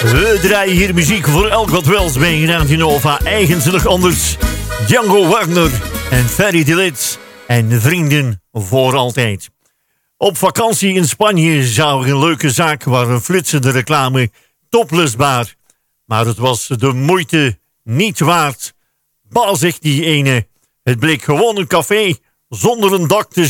We draaien hier muziek voor elk wat wels bij Radio Nova. Eigenzinnig anders. Django Wagner en Ferry de Lit en vrienden voor altijd. Op vakantie in Spanje zou een leuke zaak waar een flitsende reclame toplessbaar. Maar het was de moeite niet waard. Bah, zegt die ene. Het bleek gewoon een café zonder een dak te